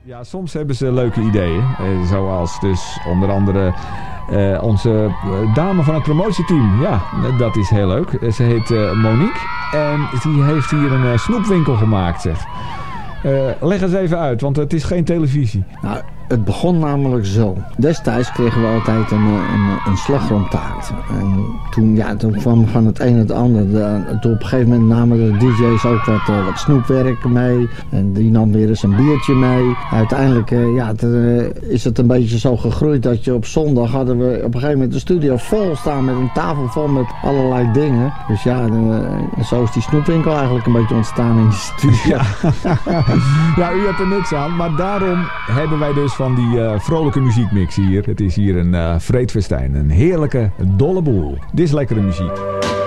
Ja, soms hebben ze leuke ideeën. Zoals dus onder andere onze dame van het promotieteam. Ja, dat is heel leuk. Ze heet Monique. En die heeft hier een snoepwinkel gemaakt, zeg. Leg eens even uit, want het is geen televisie. Nou, het begon namelijk zo. Destijds kregen we altijd een slagroomtaart. En toen kwam van het een het ander. Toen op een gegeven moment namen de DJ's ook wat snoepwerk mee. En die nam weer eens een biertje mee. Uiteindelijk is het een beetje zo gegroeid dat je op zondag hadden we op een gegeven moment de studio vol staan met een tafel vol met allerlei dingen. Dus ja, zo is die snoepwinkel eigenlijk een beetje ontstaan in de studio. Ja, u hebt er niks aan, maar daarom hebben wij dus van die vrolijke muziekmix hier. Het is hier een vreedfestijn, een heerlijke, dolle boel. Dit is lekkere muziek.